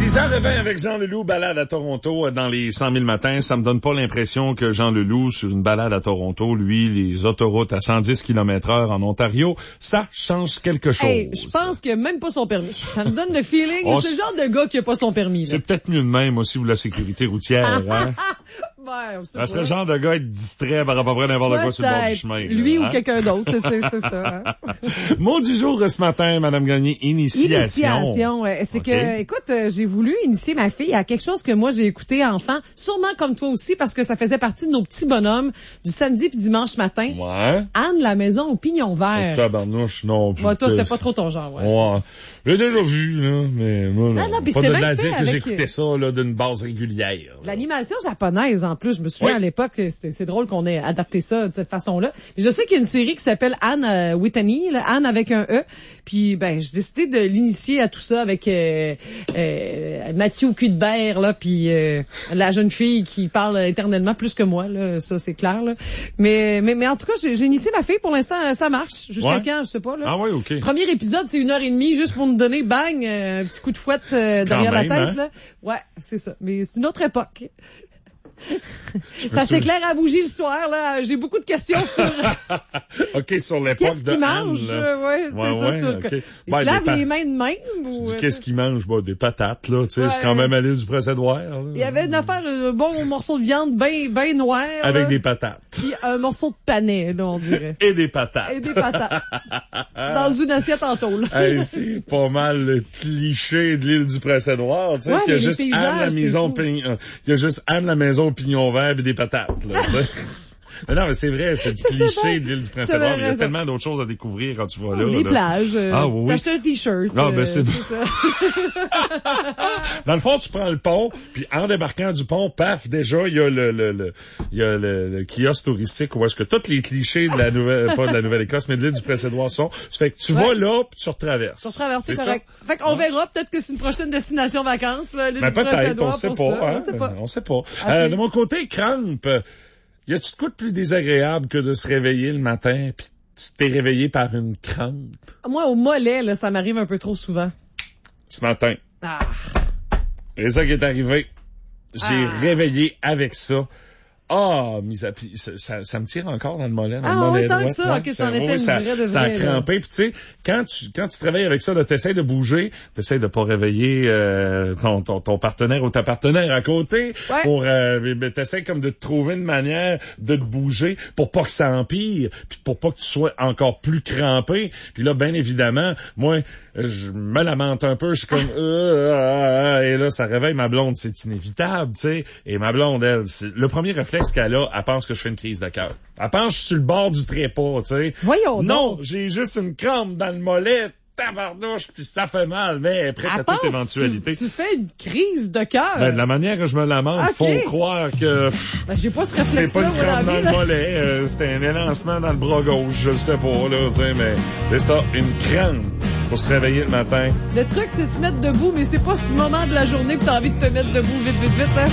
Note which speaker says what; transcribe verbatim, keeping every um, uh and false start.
Speaker 1: six heures vingt avec Jean Leloup, balade à Toronto dans les cent mille matins. Ça me donne pas l'impression que Jean Leloup, sur une balade à Toronto, lui, les autoroutes à cent dix kilomètres heure en Ontario, ça change quelque chose.
Speaker 2: Hey, je pense qu'il a même pas son permis. Ça me donne le feeling,
Speaker 1: On
Speaker 2: c'est le genre de gars qui a pas son permis. Là.
Speaker 1: C'est peut-être mieux de même aussi pour la sécurité routière. Hein?
Speaker 2: Ouais, on
Speaker 1: ça serait le genre de gars être distrait par à peu près n'importe quoi sur le bord du chemin.
Speaker 2: Lui
Speaker 1: là,
Speaker 2: ou
Speaker 1: hein?
Speaker 2: quelqu'un d'autre, c'est, c'est ça. Hein?
Speaker 1: Mot du jour ce matin, Madame Gagné, initiation.
Speaker 2: Initiation, ouais. C'est
Speaker 1: okay.
Speaker 2: que, écoute, euh, j'ai voulu initier ma fille à quelque chose que moi j'ai écouté enfant, sûrement comme toi aussi, parce que ça faisait partie de nos petits bonhommes du samedi puis dimanche matin.
Speaker 1: Ouais.
Speaker 2: Anne, la maison au pignon vert.
Speaker 1: Oh, tabarnouche, non.
Speaker 2: Ouais, toi, c'était pas trop ton genre, ouais.
Speaker 1: Ouais. J'ai déjà vu, là, mais moi, non.
Speaker 2: Non, non, pis
Speaker 1: pas
Speaker 2: c'était
Speaker 1: de
Speaker 2: bien
Speaker 1: la
Speaker 2: fait
Speaker 1: dire que
Speaker 2: avec...
Speaker 1: j'écoutais ça, là, d'une base régulière. Là.
Speaker 2: L'animation japonaise, en plus, je me souviens
Speaker 1: oui.
Speaker 2: à l'époque, c'était, c'est drôle qu'on ait adapté ça de cette façon-là. Je sais qu'il y a une série qui s'appelle Anne euh, Whitney, là, Anne avec un E, puis ben, j'ai décidé de l'initier à tout ça avec euh, euh, Mathieu Cuthbert, là, puis euh, la jeune fille qui parle éternellement plus que moi, là, ça c'est clair, là. Mais, mais, mais en tout cas, j'ai, j'ai initié ma fille, pour l'instant, ça marche. Jusqu'à
Speaker 1: ouais.
Speaker 2: quand, je sais pas, là.
Speaker 1: Ah oui, OK.
Speaker 2: Premier épisode, c'est une heure et demie, juste pour nous donner, bang, euh, un petit coup de fouette euh, derrière
Speaker 1: même,
Speaker 2: la tête,
Speaker 1: hein?
Speaker 2: là. Ouais, c'est ça. Mais c'est une autre époque. Ça s'éclaire à bougie le soir, là. J'ai beaucoup de questions sur...
Speaker 1: OK, sur l'époque
Speaker 2: qu'est-ce
Speaker 1: de
Speaker 2: qu'il
Speaker 1: Anne,
Speaker 2: mange?
Speaker 1: là.
Speaker 2: Ouais, c'est
Speaker 1: ouais,
Speaker 2: ça.
Speaker 1: ouais,
Speaker 2: Sur...
Speaker 1: okay.
Speaker 2: Il
Speaker 1: ben,
Speaker 2: se lave
Speaker 1: pat...
Speaker 2: les mains de même? Ou...
Speaker 1: Tu dis, qu'est-ce qu'il mange? Bah, des patates, là. Tu sais,
Speaker 2: ouais.
Speaker 1: c'est quand même à l'île du Procédoire.
Speaker 2: Il y avait une affaire, un bon morceau de viande bien ben noir.
Speaker 1: Avec
Speaker 2: là.
Speaker 1: des patates.
Speaker 2: Puis un morceau de panais, là, on dirait.
Speaker 1: Et des patates.
Speaker 2: Et des patates. Dans une assiette en tôle.
Speaker 1: Hey, c'est pas mal le cliché de l'île du Procédoire, tu sais,
Speaker 2: ouais,
Speaker 1: qu'il y a
Speaker 2: mais
Speaker 1: juste
Speaker 2: les
Speaker 1: Anne la maison, pignon, il y a juste Anne la maison au pignon vert et des patates, là, tu sais. Mais non, mais c'est vrai, c'est le cliché de l'île du Prince-Édouard. Il y a tellement d'autres choses à découvrir quand tu vas là.
Speaker 2: Les
Speaker 1: là.
Speaker 2: plages. Euh,
Speaker 1: ah, oui, oui.
Speaker 2: T'achètes un t-shirt.
Speaker 1: Ah, ben
Speaker 2: euh,
Speaker 1: c'est...
Speaker 2: c'est ça.
Speaker 1: Dans le fond, tu prends le pont, puis en débarquant du pont, paf, déjà, il y a le, le, le, il y a le, le kiosque touristique où est-ce que tous les clichés de la nouvelle, pas de la Nouvelle-Écosse, mais de l'île du Prince-Édouard sont. Ça fait que tu ouais. vas là, puis tu retraverses.
Speaker 2: Tu retraverses, c'est correct. Ça? Fait qu'on ouais. verra, peut-être que c'est une prochaine destination vacances, là, l'île
Speaker 1: ben,
Speaker 2: du
Speaker 1: peut-être, on sait pas, hein?
Speaker 2: On sait pas.
Speaker 1: On sait pas. Euh, de mon côté, crampe. Y a-tu de quoi de plus désagréable que de se réveiller le matin puis tu t'es réveillé par une crampe?
Speaker 2: Moi, au mollet, là, ça m'arrive un peu trop souvent.
Speaker 1: Ce matin.
Speaker 2: Ah.
Speaker 1: C'est ça qui est arrivé. J'ai
Speaker 2: ah.
Speaker 1: réveillé avec ça. Ah, oh, ça, ça, ça me tire encore dans le mollet. Dans
Speaker 2: ah,
Speaker 1: le mollet
Speaker 2: autant
Speaker 1: droit,
Speaker 2: que ça, ok, ça en était une
Speaker 1: ça,
Speaker 2: vraie de
Speaker 1: ça a
Speaker 2: vraie,
Speaker 1: crampé. Puis tu sais, quand tu, quand tu te réveilles avec ça, là, t'essaies de bouger, t'essaies de pas réveiller euh, ton, ton, ton partenaire ou ta partenaire à côté.
Speaker 2: Ouais.
Speaker 1: Pour, euh, ben, t'essaies comme de te trouver une manière de te bouger pour pas que ça empire, puis pour pas que tu sois encore plus crampé. Puis là, bien évidemment, moi, je me lamente un peu, je suis comme euh, et là, ça réveille ma blonde, c'est inévitable, tu sais. Et ma blonde, elle, c'est, le premier réflexe qu'elle a, elle pense que je fais une crise de cœur. Elle pense que je suis sur le bord du trépas, tu sais.
Speaker 2: Voyons
Speaker 1: non,
Speaker 2: donc.
Speaker 1: j'ai juste une crampe dans le mollet, tabarnouche, puis ça fait mal, mais elle est prête
Speaker 2: elle
Speaker 1: à toute éventualité.
Speaker 2: Tu, tu fais une crise de cœur.
Speaker 1: Ben, de la manière que je me lamente, okay. Faut croire que...
Speaker 2: Ben, j'ai pas ce réflexe-là.
Speaker 1: C'est pas une crampe dans le mollet, euh, c'était un élancement dans le bras gauche, je le sais pas, là, tu sais, mais c'est ça, une crampe pour se réveiller le matin.
Speaker 2: Le truc, c'est de se mettre debout, mais c'est pas ce moment de la journée que t'as envie de te mettre debout vite, vite, vite, hein.